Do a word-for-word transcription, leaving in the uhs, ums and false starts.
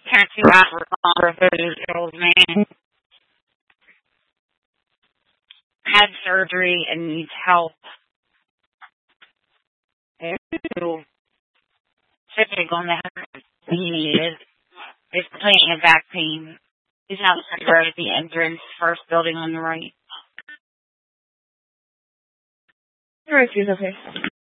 Tattoo hours longer for this old man. Had surgery and needs help. Ew. Typical on the he needed. It's complaining of back pain. He's outside right at the entrance, first building on the right. All right, she's okay.